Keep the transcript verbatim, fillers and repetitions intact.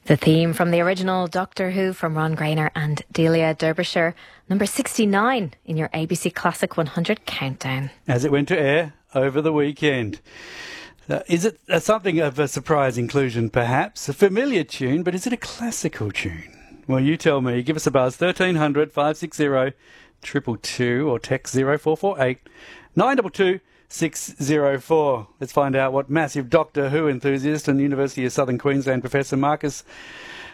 The theme from the original Doctor Who from Ron Grainer and Delia Derbyshire, number sixty-nine in your A B C Classic one hundred countdown. As it went to air over the weekend. Uh, is it uh, something of a surprise inclusion, perhaps? A familiar tune, but is it a classical tune? Well, you tell me. Give us a buzz, thirteen hundred, five six zero, two two two, or text zero four four eight, nine two two, six zero four. Let's find out what massive Doctor Who enthusiast and University of Southern Queensland Professor Marcus